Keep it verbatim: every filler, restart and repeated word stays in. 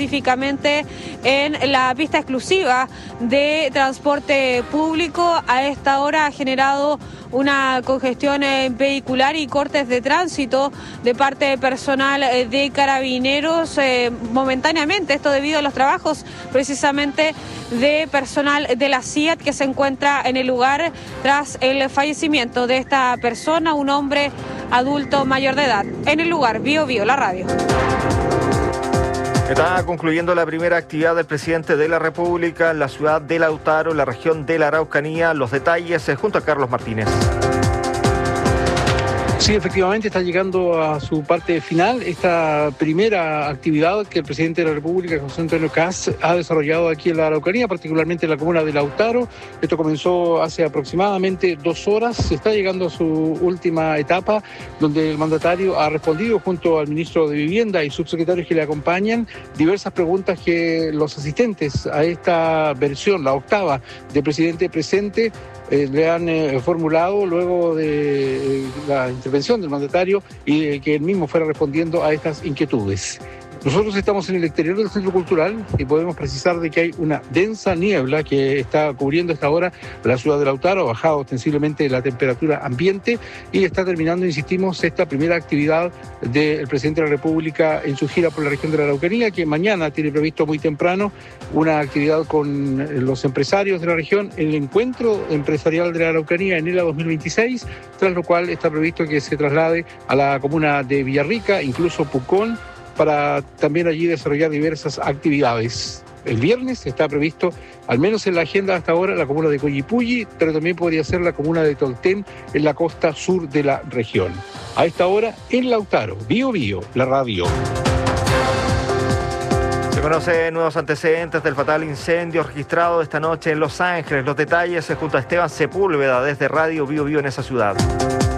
específicamente en la pista exclusiva de transporte público. A esta hora ha generado una congestión vehicular y cortes de tránsito de parte de personal de Carabineros eh, momentáneamente, esto debido a los trabajos precisamente de personal de la C I A T que se encuentra en el lugar tras el fallecimiento de esta persona, un hombre adulto mayor de edad. En el lugar, Bio Bio, la radio. Está concluyendo la primera actividad del presidente de la República en la ciudad de Lautaro, en la región de la Araucanía. Los detalles eh, junto a Carlos Martínez. Sí, efectivamente está llegando a su parte final esta primera actividad que el presidente de la República, José Antonio Kast, ha desarrollado aquí en la Araucanía, particularmente en la comuna de Lautaro. Esto comenzó hace aproximadamente dos horas, se está llegando a su última etapa, donde el mandatario ha respondido junto al ministro de Vivienda y subsecretarios que le acompañan diversas preguntas que los asistentes a esta versión, la octava, de presidente presente, Eh, le han eh, formulado luego de eh, la intervención del mandatario y eh, que él mismo fuera respondiendo a estas inquietudes. Nosotros estamos en el exterior del Centro Cultural y podemos precisar de que hay una densa niebla que está cubriendo a esta hora la ciudad de Lautaro, ha bajado ostensiblemente la temperatura ambiente y está terminando, insistimos, esta primera actividad del presidente de la República en su gira por la región de la Araucanía, que mañana tiene previsto muy temprano una actividad con los empresarios de la región, el encuentro empresarial de la Araucanía en ELA dos mil veintiséis, tras lo cual está previsto que se traslade a la comuna de Villarrica, incluso Pucón, para también allí desarrollar diversas actividades. El viernes está previsto, al menos en la agenda hasta ahora, la comuna de Coyipulli, pero también podría ser la comuna de Tolten, en la costa sur de la región. A esta hora, en Lautaro, Bio Bio, la radio. Se conocen nuevos antecedentes del fatal incendio registrado esta noche en Los Ángeles. Los detalles junto a Esteban Sepúlveda desde Radio Bio Bio en esa ciudad.